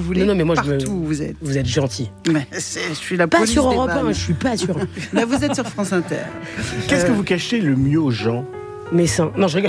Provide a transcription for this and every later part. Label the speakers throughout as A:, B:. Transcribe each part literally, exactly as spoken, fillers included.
A: voulez.
B: Non, non, mais moi,
A: partout
B: je me...
A: où vous êtes.
B: Vous êtes gentil.
A: Mais c'est, je suis la
B: Pas
A: police
B: sur
A: des
B: Europe
A: vannes.
B: un, je suis pas sûr.
A: Là, vous êtes sur France Inter.
C: Qu'est-ce
A: Euh,
C: que vous cachez le mieux aux gens?
B: Mes seins. Non, je rigole.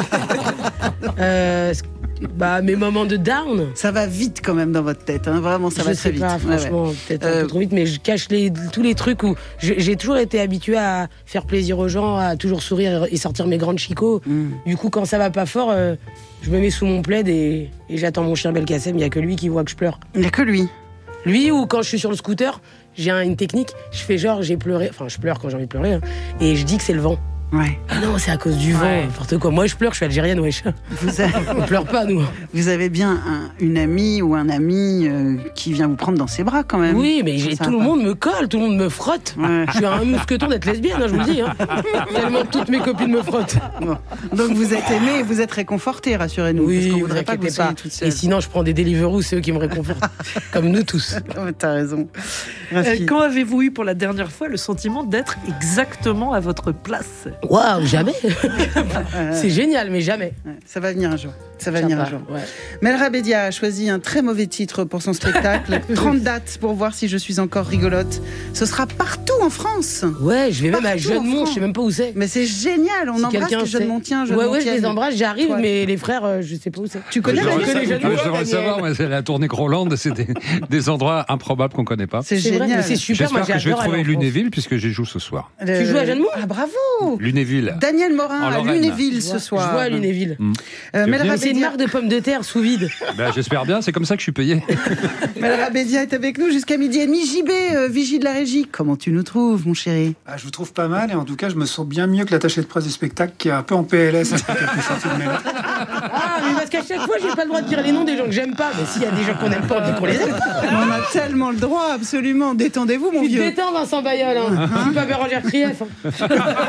B: euh, bah, mes moments de down.
A: Ça va vite quand même dans votre tête, hein. Vraiment, ça
B: je
A: va
B: sais
A: très vite.
B: pas,
A: Ouais,
B: franchement,
A: ouais.
B: peut-être un
A: Euh,
B: peu trop vite, mais je cache les, tous les trucs où je- j'ai toujours été habituée à faire plaisir aux gens, à toujours sourire et sortir mes grandes chicots.
A: Mm.
B: Du coup, quand ça va pas fort, euh, je me mets sous mon plaid et, et j'attends mon chien Belkacem. Il y a que lui qui voit que je pleure.
A: Il n'y a que lui.
B: Lui, ou quand je suis sur le scooter, j'ai un- une technique, je fais genre j'ai pleuré, enfin je pleure quand j'ai envie de pleurer, hein, et je dis que c'est le vent.
A: Ouais.
B: Ah non, c'est à cause du vent,
D: Ouais.
B: n'importe quoi. Moi je pleure, je suis algérienne, wesh.
A: Vous avez,
B: On pleure pas, nous.
A: vous avez bien un- une amie ou un ami euh, qui vient vous prendre dans ses bras quand même.
B: Oui, mais j'ai,
A: Ça
B: tout le
A: va.
B: monde me colle, tout le monde me frotte.
A: Ouais.
B: Je suis un mousqueton d'être lesbienne, hein, je vous le dis. Hein. Tellement toutes mes copines me frottent.
A: Bon. Donc vous êtes aimé et vous êtes réconforté, rassurez-nous. parce
B: Oui,
A: qu'on
B: vous
A: voudrait pas que vous
B: inquiétez
A: soyez
B: pas.
A: toute seule.
B: Et sinon, je prends des Deliveroo, c'est eux qui me réconfortent. Comme nous tous.
A: Oh, t'as raison.
D: Euh,
A: Rafi.
D: Quand avez-vous eu pour la dernière fois le sentiment d'être exactement à votre place?
B: Waouh, jamais.
A: Euh,
B: C'est génial, mais jamais.
A: ouais, ça va venir un jour. Ça va venir un
B: Sympa,
A: jour.
B: ouais.
A: Melra Bédia a choisi un très mauvais titre pour son spectacle. trente dates pour voir si je suis encore rigolote. Ce sera partout en France.
B: Ouais, je vais même à
A: Partout en
B: Jeannemont,
A: France.
B: je sais même pas où c'est.
A: Mais c'est génial. On
B: Si
A: embrasse
B: quelqu'un
A: les
B: sait.
A: jeunes montiens, jeunes
B: Ouais, ouais, je
A: montiennes.
B: les embrasse, j'arrive,
A: Toi.
B: mais les frères, euh, je sais pas où c'est.
A: Tu connais
B: Je
A: la
B: connais
A: connais
B: les jeunes
E: Ah,
B: monts,
E: J'aimerais
B: Daniel.
E: savoir, moi, c'est la tournée Groland, c'est des, des endroits improbables qu'on connaît pas.
A: C'est
B: C'est vrai,
A: génial.
B: mais c'est super, moi
E: J'espère que je vais
B: j'adore aller
E: trouver
B: en France.
E: Lunéville puisque j'y joue ce soir.
A: Le-
B: Tu joues à Jeannemont ?
A: Ah bravo.
E: Lunéville.
A: Daniel Morin
E: En
A: à
E: Lorraine.
A: Lunéville
B: Je
A: ce
B: vois-
A: soir.
B: Je vois à Lunéville.
A: Euh,
E: Tu
A: Melra
E: viens
B: C'est une
A: Bédia-
B: marque de pommes de terre sous vide.
E: Ben, J'espère bien, c'est comme ça que je suis payé.
A: Melra Bédia est avec nous jusqu'à midi et demi. J B, euh, vigie de la régie. Comment tu nous trouves, mon chéri?
F: Ah, je vous trouve pas mal et en tout cas je me sens bien mieux que l'attaché de presse du spectacle qui est un peu en P L S depuis quelques sorties de mes lettres.
B: Ah, mais parce qu'à chaque fois, j'ai pas le droit de dire les noms des gens que j'aime pas. Mais s'il y a des gens qu'on aime pas, on dit qu'on les aime pas.
A: On a tellement le droit, absolument. Détendez-vous, mon
B: Tu te
A: vieux.
B: détends, Vincent Bayeul. Hein. Je suis pas Bérangère Krief. Hein.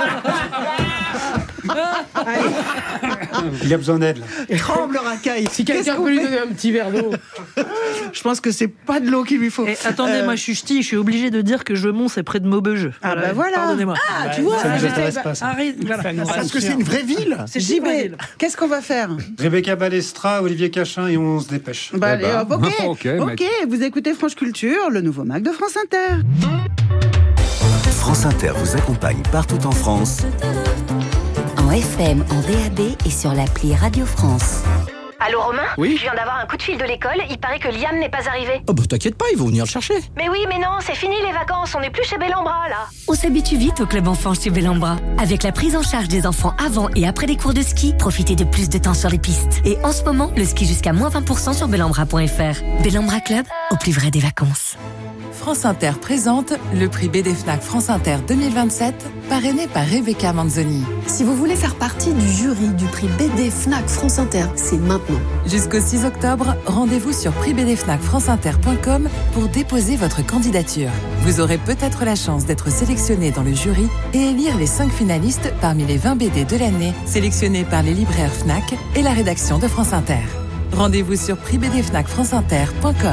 F: Il a besoin d'aide là.
A: Tremble, racaille.
B: Si
A: Qu'est-ce
B: quelqu'un
A: qu'on
B: peut lui
A: fait
B: donner un petit verre d'eau.
A: Je pense que c'est pas de l'eau qu'il lui faut.
D: Et attendez,
A: Euh,
D: moi je suis ch'ti, je suis obligé de dire que Jeumont c'est près de Maubeuge.
A: Ah bah voilà.
D: Pardonnez-moi.
B: Ah, tu vois,
F: Ça ne
B: je
F: nous
B: savais
F: intéresse
B: pas.
F: pas ça.
D: Arrête, voilà.
C: Parce que c'est une vraie ville.
D: C'est
A: J B,
D: J B.
A: qu'est-ce qu'on va faire?
F: Rebecca Balestra, Olivier Cachin et on se dépêche.
A: Bah,
E: Eh
A: allez,
E: ben.
A: hop, ok,
E: Ok,
A: ok,
E: mec.
A: vous écoutez France Culture, le nouveau Mac de France Inter.
G: France Inter vous accompagne partout en France.
H: En F M, en D A B et sur l'appli Radio France.
I: Allô Romain ?
C: Oui.
I: Je viens d'avoir un coup de fil de l'école, il paraît que Liam n'est pas arrivé.
C: Oh bah t'inquiète pas, ils vont venir le chercher.
I: Mais oui, mais non, c'est fini les vacances, on n'est plus chez Bellambra là.
H: On s'habitue vite au club enfant chez Bellambra. Avec la prise en charge des enfants avant et après les cours de ski, profitez de plus de temps sur les pistes. Et en ce moment, le ski jusqu'à moins vingt pour cent sur bellambra point f r. Bellambra Club, au plus vrai des vacances.
J: France Inter présente le prix B D Fnac France Inter deux mille vingt-sept, parrainé par Rebecca Manzoni.
K: Si vous voulez faire partie du jury du prix B D Fnac France Inter, c'est maintenant.
J: Jusqu'au six octobre, rendez-vous sur prix b d fnac france inter point com pour déposer votre candidature. Vous aurez peut-être la chance d'être sélectionné dans le jury et élire les cinq finalistes parmi les vingt B D de l'année, sélectionnés par les libraires Fnac et la rédaction de France Inter. Rendez-vous sur prix b d fnac france inter point com.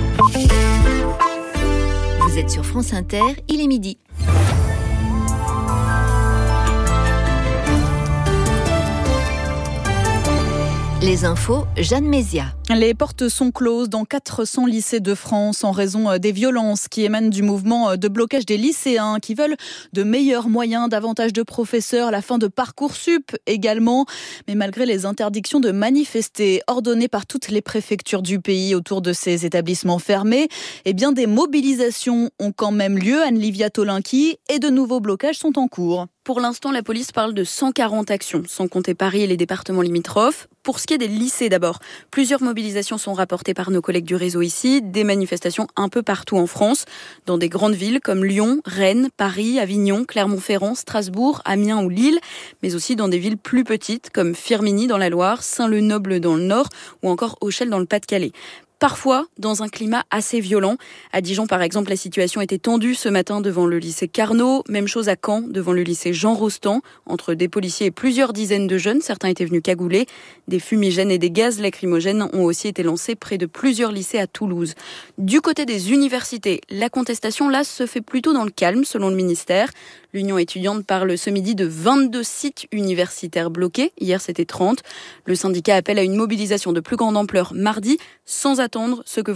H: Vous êtes sur France Inter, il est midi. Les infos, Jeanne Mézia.
L: Les portes sont closes dans quatre cents lycées de France en raison des violences qui émanent du mouvement de blocage des lycéens qui veulent de meilleurs moyens, davantage de professeurs, la fin de Parcoursup également. Mais malgré les interdictions de manifester ordonnées par toutes les préfectures du pays autour de ces établissements fermés, eh bien des mobilisations ont quand même lieu, Anne-Livia Tolinki, et de nouveaux blocages sont en cours.
M: Pour l'instant, la police parle de cent quarante actions, sans compter Paris et les départements limitrophes. Pour ce qui est des lycées d'abord, plusieurs mobilisations sont rapportées par nos collègues du réseau ici, des manifestations un peu partout en France, dans des grandes villes comme Lyon, Rennes, Paris, Avignon, Clermont-Ferrand, Strasbourg, Amiens ou Lille, mais aussi dans des villes plus petites comme Firminy dans la Loire, Saint-Leu-Noble dans le Nord ou encore Auchel dans le Pas-de-Calais. Parfois, dans un climat assez violent. À Dijon, par exemple, la situation était tendue ce matin devant le lycée Carnot. Même chose à Caen, devant le lycée Jean Rostand. Entre des policiers et plusieurs dizaines de jeunes, certains étaient venus cagouler. Des fumigènes et des gaz lacrymogènes ont aussi été lancés près de plusieurs lycées à Toulouse. Du côté des universités, la contestation, là, se fait plutôt dans le calme, selon le ministère. L'Union étudiante parle ce midi de vingt-deux sites universitaires bloqués. Hier, c'était trente. Le syndicat appelle à une mobilisation de plus grande ampleur mardi, sans attendre ce que